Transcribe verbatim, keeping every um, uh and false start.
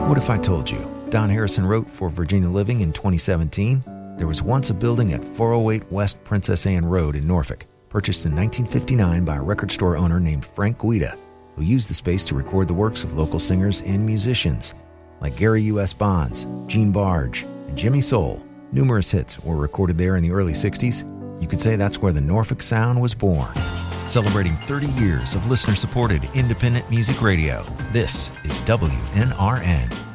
What if I told you? Don Harrison wrote for Virginia Living in twenty seventeen, there was once a building at four oh eight West Princess Anne Road in Norfolk, purchased in nineteen fifty-nine by a record store owner named Frank Guida, who used the space to record the works of local singers and musicians like Gary U S Bonds, Gene Barge, and Jimmy Soul. Numerous hits were recorded there in the early sixties. You could say that's where the Norfolk sound was born. Celebrating thirty years of listener-supported independent music radio, this is W N R N.